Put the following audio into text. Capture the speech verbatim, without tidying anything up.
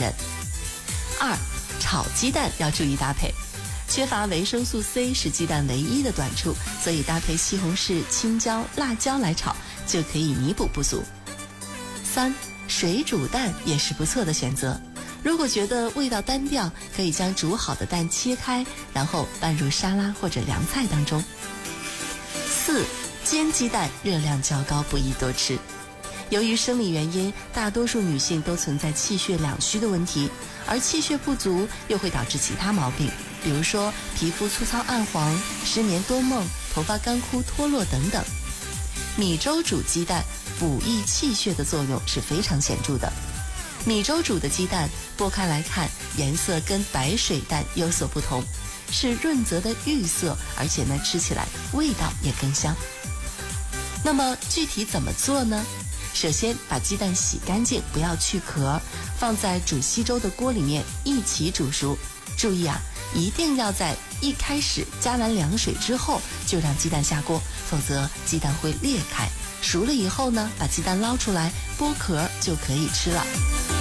人。二，炒鸡蛋要注意搭配，缺乏维生素 C 是鸡蛋唯一的短处，所以搭配西红柿、青椒、辣椒来炒就可以弥补不足。三，水煮蛋也是不错的选择。如果觉得味道单调，可以将煮好的蛋切开，然后拌入沙拉或者凉菜当中。四，煎鸡蛋热量较高，不宜多吃。由于生理原因，大多数女性都存在气血两虚的问题，而气血不足又会导致其他毛病，比如说皮肤粗糙暗黄、失眠多梦、头发干枯脱落等等。米粥煮鸡蛋补益气血的作用是非常显著的。米粥煮的鸡蛋剥开来看，颜色跟白水蛋有所不同，是润泽的绿色，而且呢吃起来味道也更香。那么具体怎么做呢？首先把鸡蛋洗干净，不要去壳，放在煮稀粥的锅里面一起煮熟。注意啊，一定要在一开始加完凉水之后就让鸡蛋下锅，否则鸡蛋会裂开。熟了以后呢，把鸡蛋捞出来，剥壳就可以吃了。